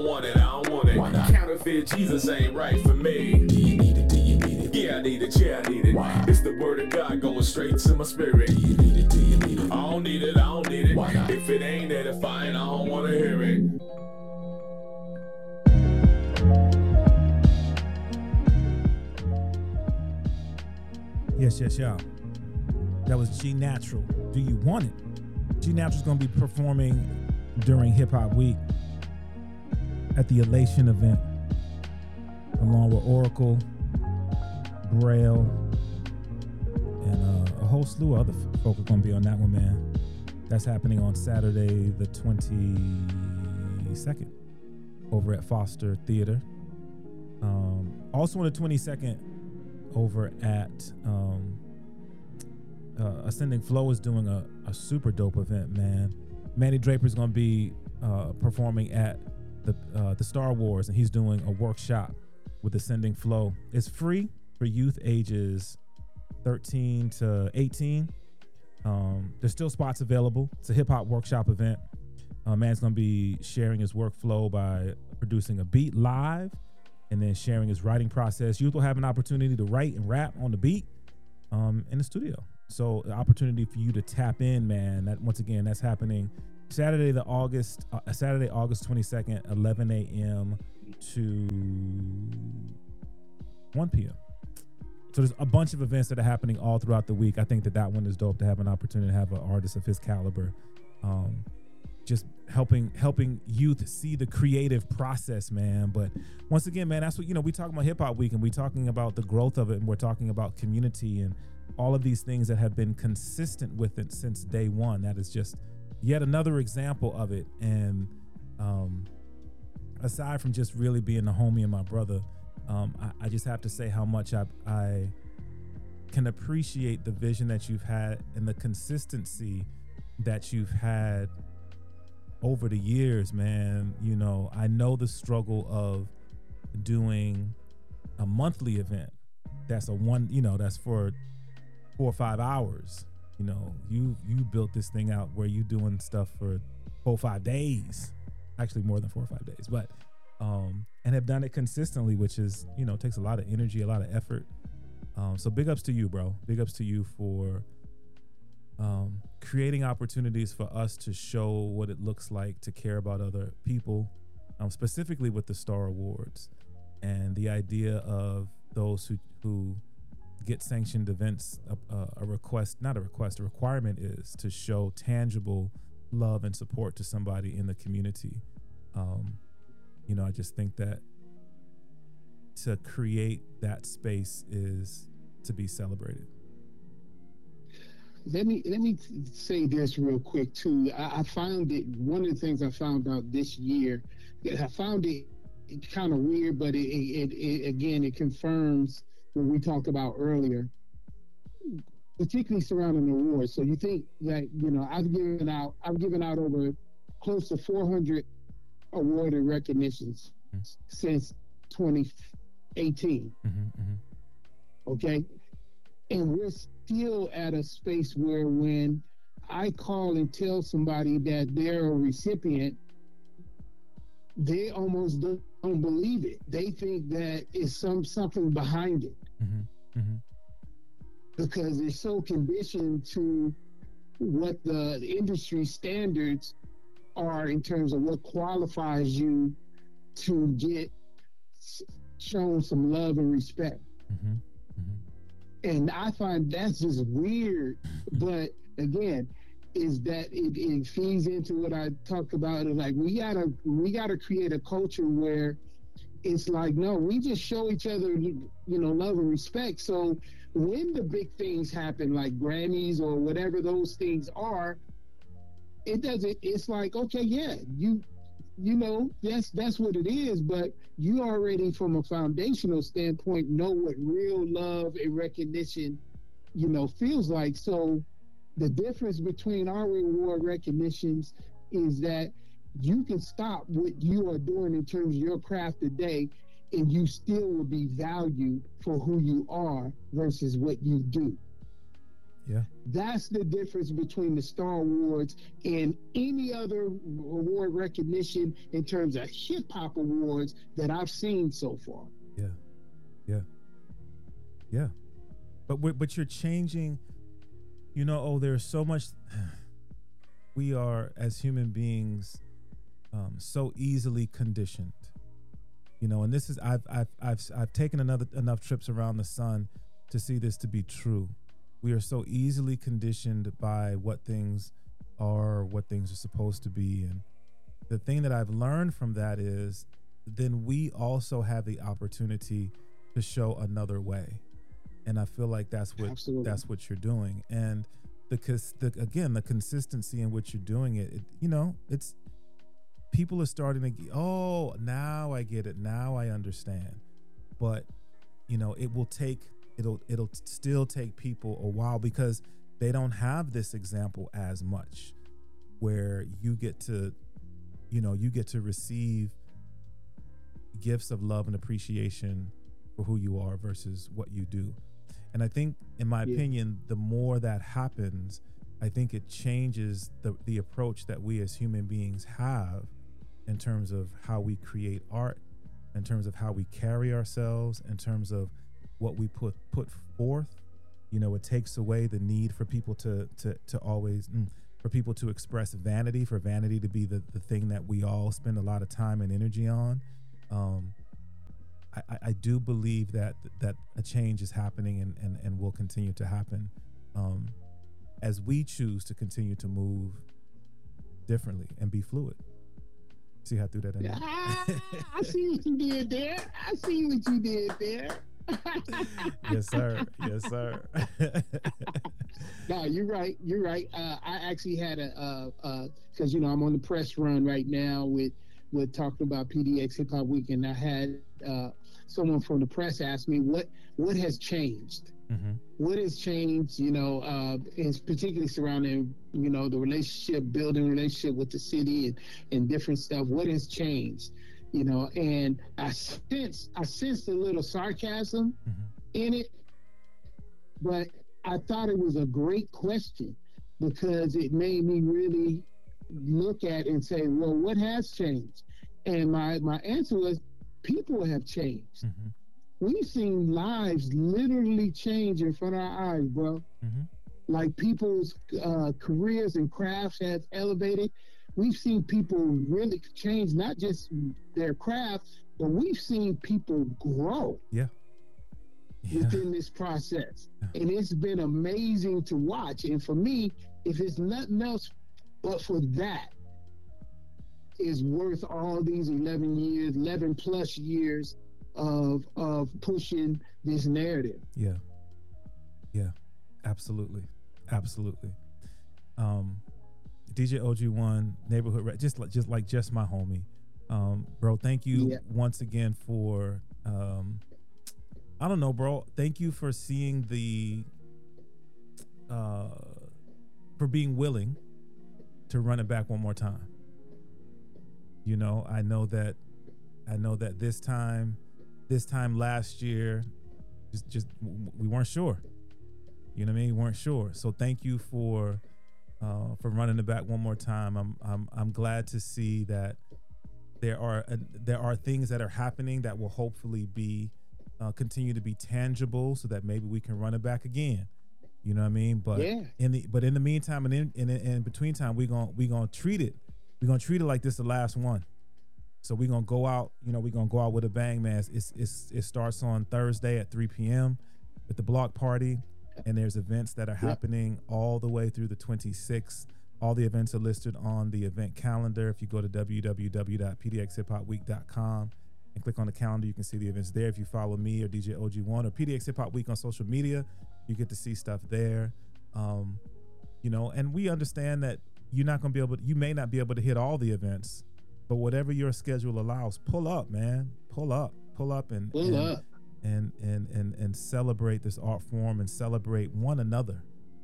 want it, I don't want it. Why not? Counterfeit Jesus ain't right for me. Do you need it? Do you need it? Yeah, I need it. Yeah, I need it. Why? It's the word of God going straight to my spirit. Do you need it? Do you need it? I don't need it. I don't need it. Why not? If it ain't edifying, I don't want to hear it. Yes, y'all. That was G Natural. Do you want it? G Natural's gonna be performing during Hip Hop Week at the Elation event, along with Oracle, Braille, and a whole slew of other folk are gonna be on that one, man. That's happening on Saturday, the 22nd, over at Foster Theater. Also on the 22nd, over at Ascending Flow is doing a super dope event, man. Manny Draper's gonna be performing at the Star Wars, and he's doing a workshop with Ascending Flow. It's free for youth ages 13 to 18. There's still spots available. It's a hip hop workshop event. Man's gonna be sharing his workflow by producing a beat live and then sharing his writing process. Youth will have an opportunity to write and rap on the beat in the studio. So the opportunity for you to tap in, man. That once again, that's happening Saturday, August 22nd, 11 a.m. to 1 p.m. So there's a bunch of events that are happening all throughout the week. I think that one is dope to have an opportunity to have an artist of his caliber, just helping youth see the creative process, man. But once again, man, that's what, we talking about Hip Hop Week, and we talking about the growth of it, and we're talking about community and all of these things that have been consistent with it since day one. That is just yet another example of it. And aside from just really being a homie and my brother, I just have to say how much I can appreciate the vision that you've had and the consistency that you've had over the years, man. I know the struggle of doing a monthly event that's that's for 4 or 5 hours. You built this thing out where you doing stuff for 4 or 5 days, actually more than 4 or 5 days, but and have done it consistently, which is takes a lot of energy, a lot of effort. So big ups to you, bro. Big ups to you for creating opportunities for us to show what it looks like to care about other people, specifically with the Star Awards and the idea of those who get sanctioned events. A requirement is to show tangible love and support to somebody in the community. I just think that to create that space is to be celebrated. Let me say this real quick too. I found it, one of the things I found out this year, I found it kind of weird, but it confirms what we talked about earlier, particularly surrounding the awards. So you think that, I've given out over close to 400 award and recognitions since 2018. Okay. And we're still at a space where when I call and tell somebody that they're a recipient, they almost don't believe it. They think that it's something behind it. Because they're so conditioned to what the industry standards are in terms of what qualifies you to get shown some love and respect. And I find that's just weird. But again, is that it feeds into what I talked about. Like we gotta create a culture where it's like, no, we just show each other, love and respect. So when the big things happen, like Grammys or whatever those things are, it's like, okay, yeah, that's what it is, but you already from a foundational standpoint know what real love and recognition, feels like. So the difference between our reward recognitions is that you can stop what you are doing in terms of your craft today, and you still will be valued for who you are versus what you do. Yeah. That's the difference between the Star Awards and any other award recognition in terms of hip hop awards that I've seen so far. Yeah. Yeah. Yeah. But you're changing, there's so much. We are, as human beings, so easily conditioned, and this is, I've taken enough trips around the sun to see this to be true. We are so easily conditioned by what things are supposed to be. And the thing that I've learned from that is then we also have the opportunity to show another way. And I feel like that's what you're doing. And the consistency in which you're doing it, it's, people are starting to, oh, now I get it. Now I understand. But, it'll still take people a while because they don't have this example as much where you get to receive gifts of love and appreciation for who you are versus what you do. And I think, in my opinion, the more that happens, I think it changes the approach that we as human beings have in terms of how we create art, in terms of how we carry ourselves, in terms of what we put forth. It takes away the need for people to always, for people to express vanity, for vanity to be the thing that we all spend a lot of time and energy on. I do believe that a change is happening and will continue to happen as we choose to continue to move differently and be fluid. See how I threw that in there? I see what you did there. Yes, sir. Yes, sir. No, you're right. I actually had because I'm on the press run right now with talking about PDX Hip Hop Week, and I had someone from the press ask me what has changed. Mm-hmm. What has changed? Is particularly surrounding the building relationship with the city and different stuff. What has changed? And I sensed a little sarcasm in it, but I thought it was a great question because it made me really look at and say, well, what has changed? And my answer was, people have changed. Mm-hmm. We've seen lives literally change in front of our eyes, bro. Mm-hmm. Like people's careers and crafts have elevated. We've seen people really change, not just their craft, but we've seen people grow within this process. Yeah. And it's been amazing to watch. And for me, if it's nothing else but for that, is worth all these 11 plus years of pushing this narrative. Yeah. Absolutely. DJ OG1, neighborhood rap, just my homie. Bro, thank you once again for I don't know, bro. Thank you for seeing for being willing to run it back one more time. I know that this time last year, just we weren't sure. You know what I mean? We weren't sure. So thank you for running it back one more time. I'm glad to see that there are things that are happening that will hopefully be continue to be tangible, so that maybe we can run it back again. You know what I mean? But in the meantime and in between time, we're gonna treat it like this the last one. So we're gonna go out. We're gonna go out with a bang, man. It starts on Thursday at 3 p.m. with the block party. And there's events that are happening all the way through the 26th. All the events are listed on the event calendar. If you go to www.pdxhiphopweek.com and click on the calendar, you can see the events there. If you follow me or DJ OG1 or PDX Hip Hop Week on social media, you get to see stuff there. And we understand that you may not be able to hit all the events, but whatever your schedule allows, pull up, man. Pull up and celebrate this art form and celebrate one another.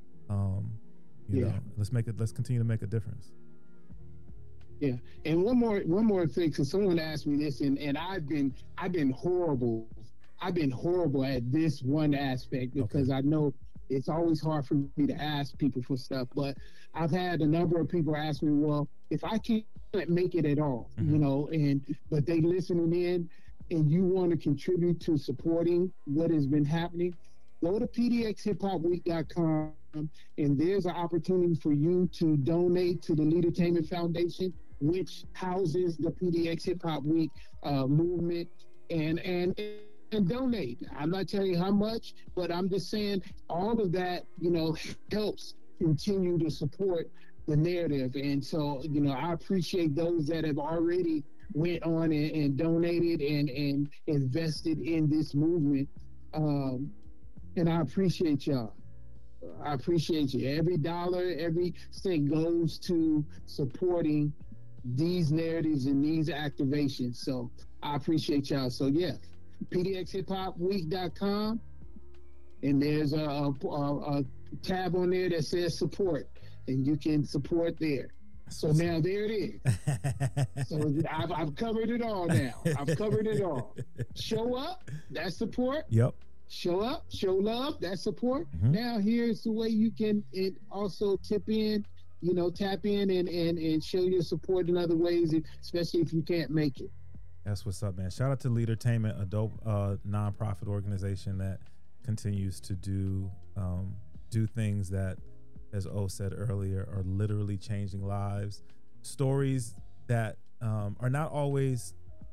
Let's continue to make a difference. Yeah. And one more thing, because someone asked me this, and I've been horrible at this one aspect, because I know it's always hard for me to ask people for stuff. But I've had a number of people ask me, well, if I can't make it at all, you know, but they listening in, and you want to contribute to supporting what has been happening, go to pdxhiphopweek.com, and there's an opportunity for you to donate to the Leadertainment Foundation, which houses the PDX Hip Hop Week movement, and donate. I'm not telling you how much, but I'm just saying all of that, you know, helps continue to support the narrative. And so, you know, I appreciate those that have already went on and donated and invested in this movement. And I appreciate y'all. I appreciate you. Every dollar, every cent goes to supporting these narratives and these activations. So I appreciate y'all. So yeah, pdxhiphopweek.com, and there's a tab on there that says support, and you can support there. So now there it is. So I've covered it all now. I've covered it all. Show up, that's support. Yep. Show up, show love, that's support. Now here's the way you can also tip in, you know, tap in and show your support in other ways, especially if you can't make it. That's what's up, man. Shout out to Leadertainment, a dope nonprofit organization that continues to do things that, as O said earlier, are literally changing lives. Stories that are not always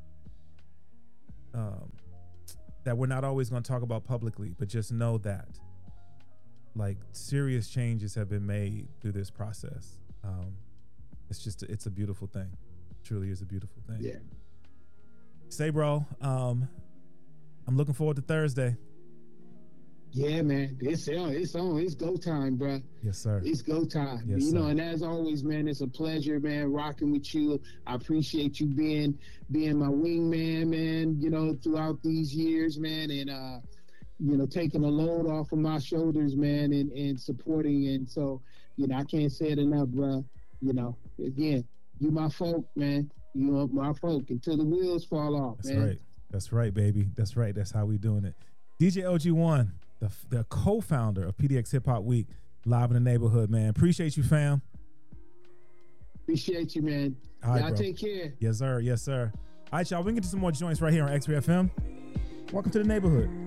that we're not always going to talk about publicly, but just know that like serious changes have been made through this process. It's a beautiful thing. It truly is a beautiful thing. Yeah. Say, bro, I'm looking forward to Thursday. Yeah, man. It's on. It's go time, bro. Yes, sir. It's go time. Yes, you know, sir. and as always, man, it's a pleasure, man, rocking with you. I appreciate you being my wingman, man, you know, throughout these years, man, and you know, taking a load off of my shoulders, man, and supporting. And so, you know, I can't say it enough, bro. You know, again, you my folk, man. You are my folk until the wheels fall off, That's man. right. That's right, baby. That's right. That's how we doing it. DJ OG1, the co-founder of PDX Hip Hop Week, live in the neighborhood, man. Appreciate you, fam. Appreciate you, man. All right, y'all bro. take care. Yes, sir. Yes, sir. All right, y'all. We can get to some more joints right here on X3FM. Welcome to the neighborhood.